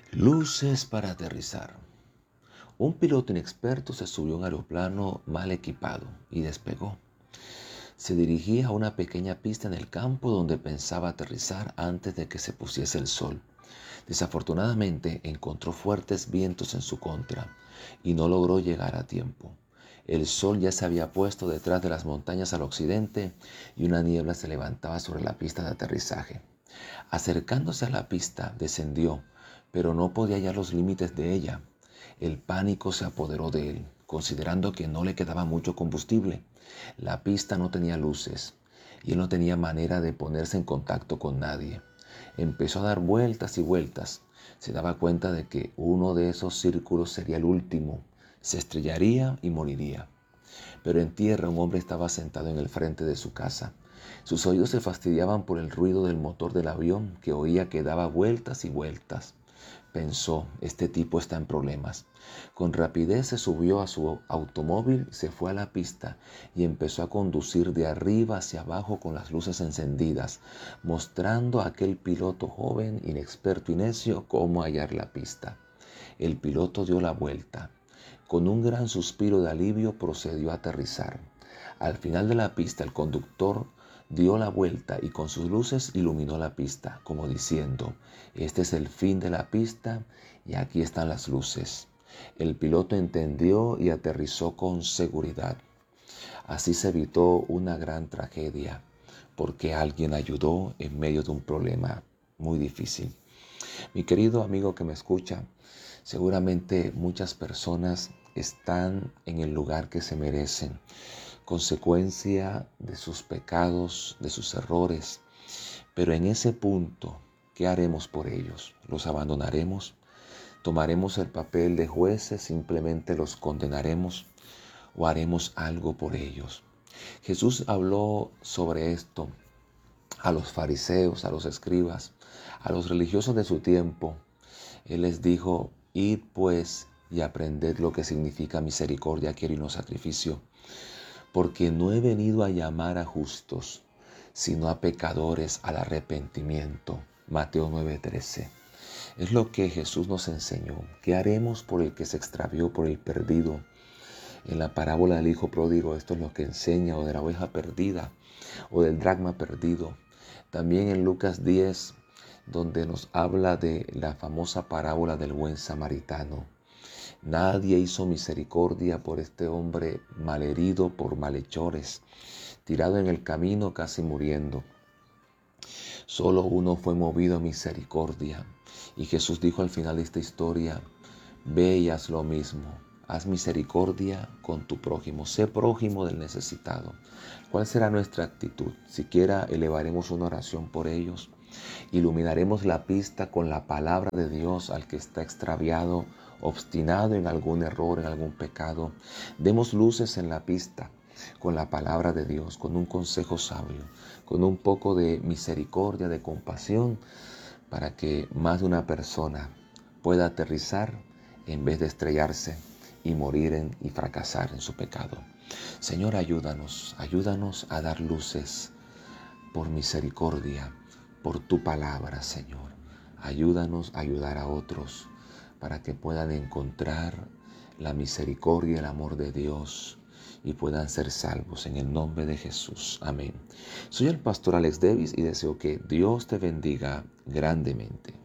Luces para aterrizar. Un piloto inexperto se subió a un aeroplano mal equipado y despegó. Se dirigía a una pequeña pista en el campo donde pensaba aterrizar antes de que se pusiese el sol. Desafortunadamente encontró fuertes vientos en su contra y no logró llegar a tiempo. El sol ya se había puesto detrás de las montañas al occidente y una niebla se levantaba sobre la pista de aterrizaje. Acercándose a la pista, descendió, pero no podía hallar los límites de ella. El pánico se apoderó de él, considerando que no le quedaba mucho combustible. La pista no tenía luces y él no tenía manera de ponerse en contacto con nadie. Empezó a dar vueltas y vueltas. Se daba cuenta de que uno de esos círculos sería el último. Se estrellaría y moriría. Pero en tierra un hombre estaba sentado en el frente de su casa. Sus oídos se fastidiaban por el ruido del motor del avión que oía que daba vueltas y vueltas. Pensó, este tipo está en problemas. Con rapidez se subió a su automóvil, se fue a la pista y empezó a conducir de arriba hacia abajo con las luces encendidas, mostrando a aquel piloto joven, inexperto y necio cómo hallar la pista. El piloto dio la vuelta. Con un gran suspiro de alivio procedió a aterrizar. Al final de la pista el conductor dio la vuelta y con sus luces iluminó la pista, como diciendo, este es el fin de la pista y aquí están las luces. El piloto entendió y aterrizó con seguridad. Así se evitó una gran tragedia, porque alguien ayudó en medio de un problema muy difícil. Mi querido amigo que me escucha, seguramente muchas personas están en el lugar que se merecen, consecuencia de sus pecados, de sus errores. Pero en ese punto, ¿qué haremos por ellos? ¿Los abandonaremos? ¿Tomaremos el papel de jueces? ¿Simplemente los condenaremos? ¿O haremos algo por ellos? Jesús habló sobre esto a los fariseos, a los escribas, a los religiosos de su tiempo. Él les dijo, id pues y aprended lo que significa misericordia, quiero y no sacrificio, porque no he venido a llamar a justos, sino a pecadores al arrepentimiento. Mateo 9:13. Es lo que Jesús nos enseñó. ¿Qué haremos por el que se extravió, por el perdido? En la parábola del hijo pródigo, esto es lo que enseña, o de la oveja perdida, o del dracma perdido. También en Lucas 10, donde nos habla de la famosa parábola del buen samaritano. Nadie hizo misericordia por este hombre malherido por malhechores, tirado en el camino casi muriendo. Solo uno fue movido a misericordia. Y Jesús dijo al final de esta historia, ve y haz lo mismo. Haz misericordia con tu prójimo. Sé prójimo del necesitado. ¿Cuál será nuestra actitud? Siquiera elevaremos una oración por ellos. Iluminaremos la pista con la palabra de Dios al que está extraviado, obstinado en algún error, en algún pecado. Demos luces en la pista con la palabra de Dios, con un consejo sabio, con un poco de misericordia, de compasión, para que más de una persona pueda aterrizar en vez de estrellarse y morir y fracasar en su pecado. Señor, ayúdanos a dar luces por misericordia, por tu palabra, Señor. Ayúdanos a ayudar a otros para que puedan encontrar la misericordia y el amor de Dios y puedan ser salvos en el nombre de Jesús. Amén. Soy el pastor Alex Davis y deseo que Dios te bendiga grandemente.